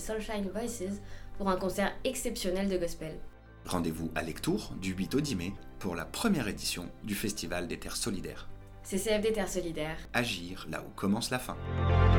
Soulshine Voices pour un concert exceptionnel de gospel. Rendez-vous à Lectoure du 8 au 10 mai pour la première édition du Festival des Terres Solidaires. CCFD Terres Solidaires. Agir là où commence la fin.